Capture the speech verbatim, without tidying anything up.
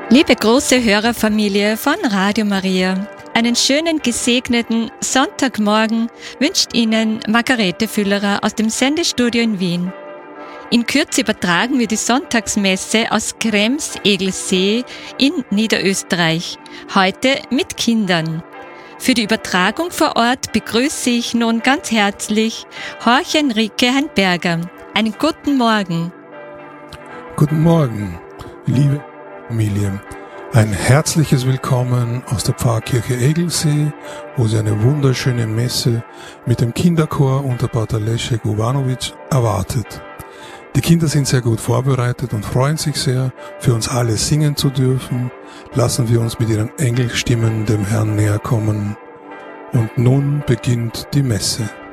Liebe große Hörerfamilie von Radio Maria, einen schönen gesegneten Sonntagmorgen wünscht Ihnen Margarete Füllerer aus dem Sendestudio in Wien. In Kürze übertragen wir die Sonntagsmesse aus Krems-Egelsee in Niederösterreich, heute mit Kindern. Für die Übertragung vor Ort begrüße ich nun ganz herzlich Jorge Enrique Heinberger. Einen guten Morgen. Guten Morgen, liebe Familie. Ein herzliches Willkommen aus der Pfarrkirche Egelsee, wo Sie eine wunderschöne Messe mit dem Kinderchor unter Pater Leszek Uvanovic erwartet. Die Kinder sind sehr gut vorbereitet und freuen sich sehr, für uns alle singen zu dürfen. Lassen wir uns mit ihren Engelstimmen dem Herrn näher kommen. Und nun beginnt die Messe.